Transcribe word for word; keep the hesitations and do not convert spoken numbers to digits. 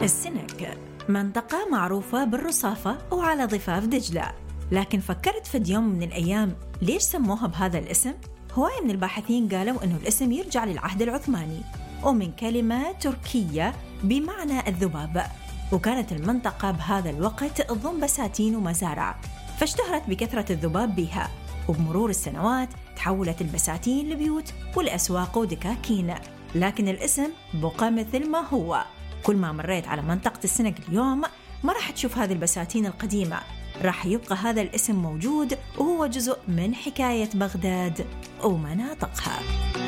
السنك منطقة معروفة بالرصافة وعلى ضفاف دجلة، لكن فكرت في يوم من الأيام ليش سموها بهذا الاسم؟ هواية من الباحثين قالوا إنه الاسم يرجع للعهد العثماني ومن كلمة تركية بمعنى الذباب، وكانت المنطقة بهذا الوقت تضم بساتين ومزارع، فاشتهرت بكثرة الذباب بها، وبمرور السنوات تحولت البساتين لبيوت والأسواق ودكاكين، لكن الاسم بقى مثل ما هو. كل ما مريت على منطقة السنك اليوم ما راح تشوف هذه البساتين القديمة، راح يبقى هذا الاسم موجود وهو جزء من حكاية بغداد ومناطقها.